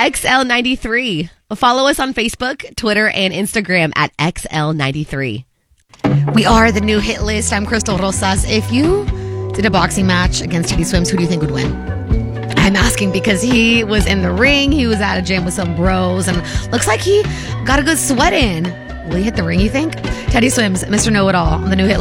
XL93. Follow us on Facebook, Twitter, and Instagram at XL93. We are the new hit list. I'm Crystal Rosas. If you did a boxing match against Teddy Swims, who do you think would win? I'm asking because he was in the ring. He was at a gym with some bros, and looks like he got a good sweat in. Will he hit the ring, you think? Teddy Swims, Mr. Know-It-All on the new hit list.